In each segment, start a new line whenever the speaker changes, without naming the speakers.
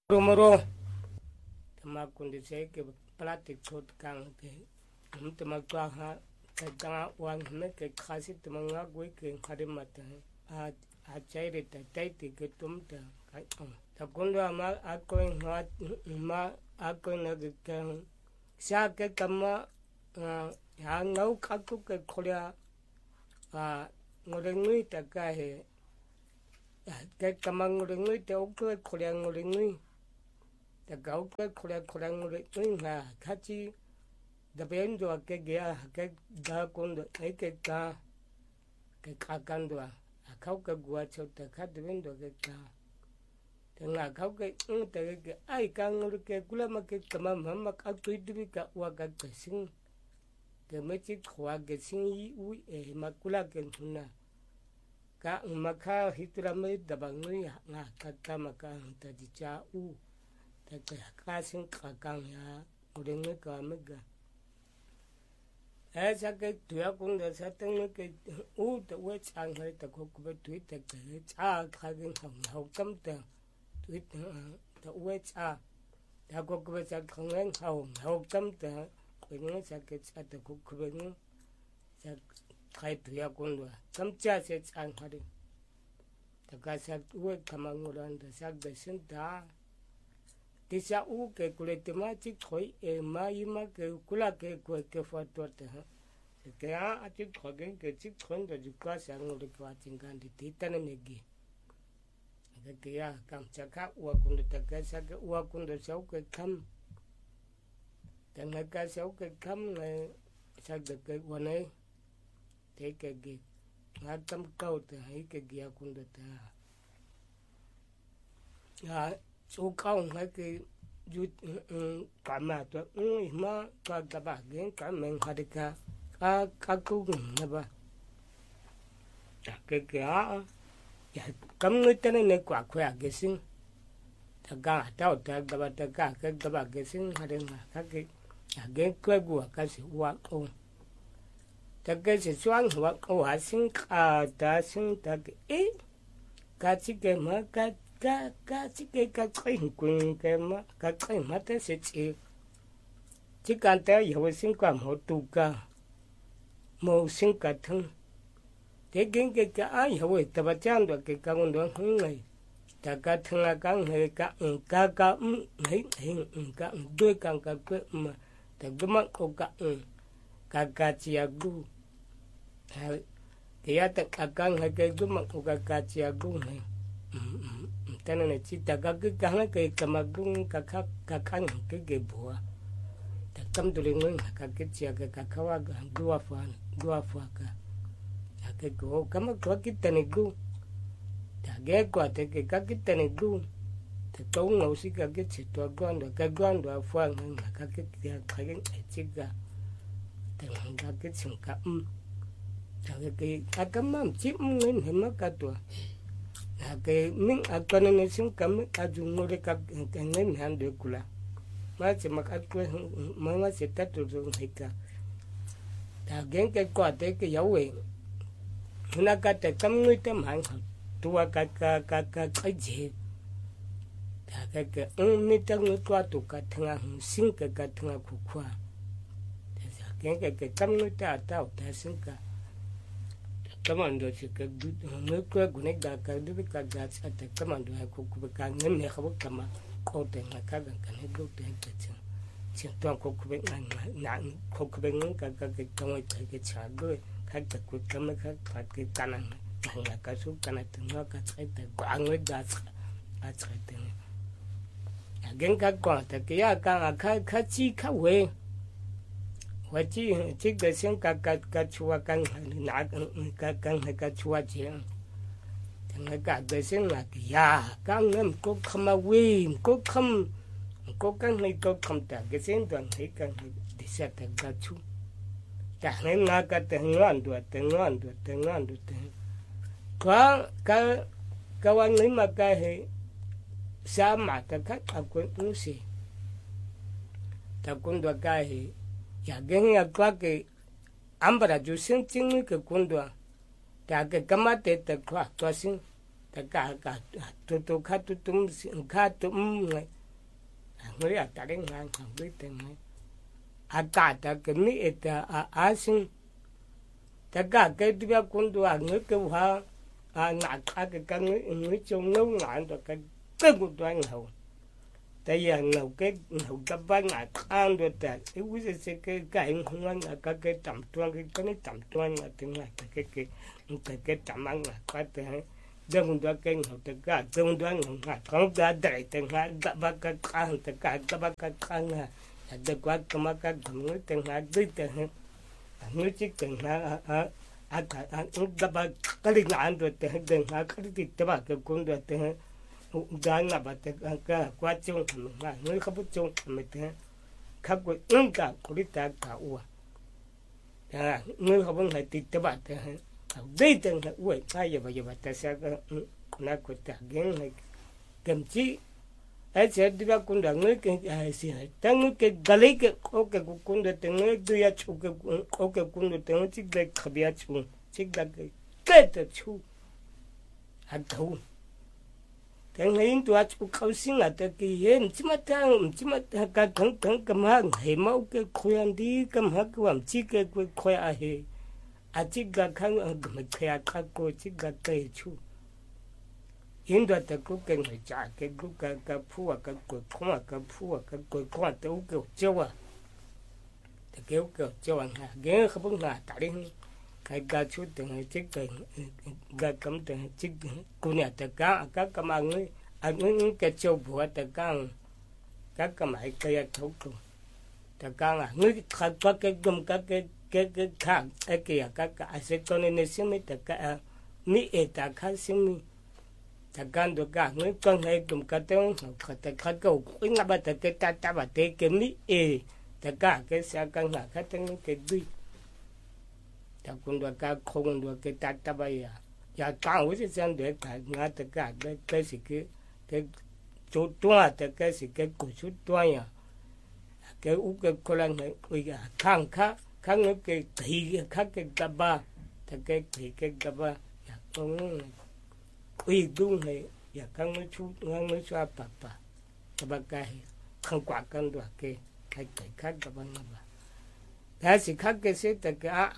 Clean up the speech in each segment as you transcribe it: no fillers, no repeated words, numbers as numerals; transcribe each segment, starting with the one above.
Rumoro tama kundi se ke plastic chot kang ke tama twa ha ke tanga wang me ke khasi tama nga gwe ke khade mata a chaire ta taiti ke tumta ka ta kundo ma a ko ma a ko na ke sa ke kama ya ngau ka ku ke kholia a ngore ngui ta ka he ke kama ngore ngui te o ko kholia ngore ngui ta gau ke kholia ngore ngui na khachi da ben do ke gea ke da kundo ke ka kando a kau ke gua chota ka de ben do ke ka tenga kau ke te ke ai ka ngore ke kula ma ke kama mama ka tuidu ka wa ka sing ke me chi khwa ke sing yi u e makula ke na ka maka hitra me da bangui nga ka kama ka ta di cha u ta ka sing ka ka ya ure me ka me ga ऐसा के तुया कुंड ऐसा तंग के ऊ तो वो चांग है तो को बे तुई तक के चा खा के हम हो कम त तुई तो वो चा ta को बे चा खंग हो कम त कोई ने चा के चा तो को बे ने चा खाई तुया कुंड कम चा से चांग हरे तो का सा वो कमंग रण तो सा बेसन ता तिसा ऊ के कुले तमा ची खोई ए मा यमा के कुला के को के फोटो ते के आ ची खोगे के ची खोन दे का सा ngo de kwa chingan di tane megi के या काम चका वा कुंड तक सा के वा कुंड सौ के खम तंग का सौ के खम ने सा de के वने ते के गे आ तम कौ ते है के गिया कुंड ता या số không hay cái du cả mà tôi mà cả ba cái cả mình hay cả cũng là ba cái ya cấm người ta này quả khỏe cái sinh ta cả tao ta ba ta cả cái ba cái sinh hay là cái quay của cái sự hoạt động ta cái sự xoắn hoạt động sinh ta sinh ta cái chỉ cái mà ka chỉ cái quên cái mà thế sẽ chỉ cần tới hiểu sinh quan hộ tu ca mô sinh cả thân thế cái ai hiểu ta bắt chăn được cái con đó hướng này ta cả thân là cái này cả đôi cả quên mà ta cứ mắc cô cả chia gu thì ta cả này cái cứ mắc cô cả chia gu này tana ne chi ta ga ga na ke kamagung ka khan ke bua ta kam du leng ka ke chia ka khawa ga dua fa ka ta ke go kam ko ki tane gu ta ge ko te ke ka ki tane gu ta to ngau si ka ke chi to gon do fa nga ka ke ya ka ge chi ga ta ga ke chung ka ta ke ka kam mam chi ngen he ma ka to cái mình ở con này sinh cảm ở dùng ngồi cái nên hàng được cula mà chỉ mặc ở quê mà sẽ tết rồi hay cả ta gen cái quả đấy cái dấu vậy nó cái cắm người tâm hàng tua cái gì ta cái mình tăng người qua tụ cái thằng sinh cái thằng khu khoa gen cái cắm người ta tao ta sinh cả kamando chika mekwa gunega ka dubi ka gats ata kamando ha kukuba ngem ne khabo kama kote ngaka ga ne gote hetcha chen to kukuba na kukuba ngaka ka tongoi ke chago ka ka ku kama ka ke kana na ka su kana tno ka tseta ngwe gats a tseta again ka kwa ta ke ya ka chi ka we wa chi cái sen ka chua kan na ka chua che thằng cái sen là ya kan nem ko khama we ko kan nei ko kham ta cái sen toàn thấy kan đi sẽ ta ka chu ta nên na ka te ngan du ka wa nei ma ka he sa ma ta ka ko si ta kun do ka he ya gen ya kwa ke ambara ju sin ching ke kundwa ta ke kamate ta kwa to sin ta ka to kha tu tum sin kha tu người ta đến ngang hàng với tên này cả ta cái mỹ ta sinh tất cả cái điều quân đội người kêu ha ngã cái người trong nấu ngã rồi cái quân đội ngầu tại vì ngầu cái ngầu cái bánh ngã ăn rồi ta cái quý sĩ cái không ngã cái tầm tuan cái tầm tuan là tiếng này cái tầm ăn là cái tiếng dân quân cái ngầu tất cả dân quân ngầu không ta đại tiếng ngã ba cái ăn tất cả ba cái ăn là được quá cái người tiếng ngã đi tiếng người chỉ tiếng ngã dapat kali naan tu teh dengan kali tidak ke kundu teh jangan apa teh ke kuacung kami ngai kapucung kami teh kapu engkau kulit tak kau ya ngai kapun hai tidak teh dei teh uai saya baju teh saya nak kuat geng kemci saya tidak kundu ngai ke sih tengok ke gali ke oke kundu teh ngai dia cuk oke kundu teh cik dek khabia cuk cik dek ke te cuk aduh teng hin tu cuk kau sing ada ke yen cuma ka kang kemang he mau ke khoyan di kemang wam cik ke khoya ahe a cik ga kang me khaya ka ko cik ga ke cuk Indo ta ku ke ngai cha ke ku ka phu ka ku khwa ka phu ka ku khwa te u ke chewa te ke u ke chewa nga ge khabung nga ta ri kai ga chu te ngai chik ke ga kam te chik ku nya ta ka ma ngai a ngai ke chou bu ta ka mai ke ya thau ku ta nga ngai kha ka ke gum ka ke kha e ke ya ka a se ko ne se mi ta ka mi e ta kha se mi ta gan do ga ngai con hai tum ka te kha ko nga ba ta ke ta ba te ke mi e ta ga ke sa kan nga kha te ke du ta kun do ka khong do ke ta ba ya ka wo se san de ka nga ta ga ke si ke chu tua ta ke si ke ku chu tua ya ke u ke ko la ngai u ya khang kha ngai ke thi kha ke ga ba ta ke thi ke ga ba ya con uy dung này ya kang nu chu papa tabakai khang kwa kan do ke kai khak ga ban ba ta si khak ke se ta ka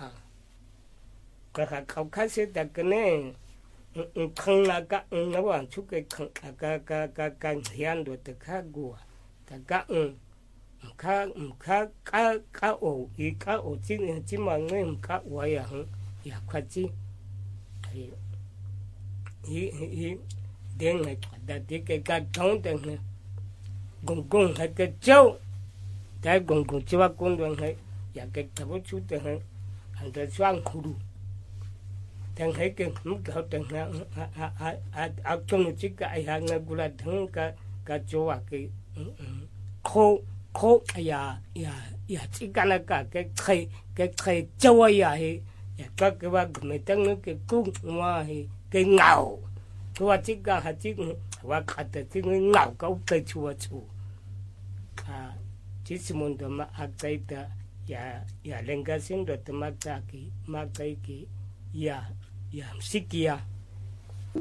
ka khau kha se ta ke ne khang la ka na wa chu ke khang ka hian do ta kha gu ta ka o i ka o chi ma ngai ka wa ya kha chi hi đến ngày đặt cái trống tên này gồng hay cái châu cái gồng châu con đường này và cái thabo chú tên này anh ta xoang khuru tên hay cái mức cao tên này trong chiếc cái hàng này gula thằng cái châu cái khô ya chiếc cái này cái châu hay các cái bác người ta nói cái cung hoa cái ngầu chua chích ga hạt chích và khát chích ngầu câu tới chua chỉ muốn đó mà ác tay ta ya lên cái sinh đó ta mặc cái ya sikia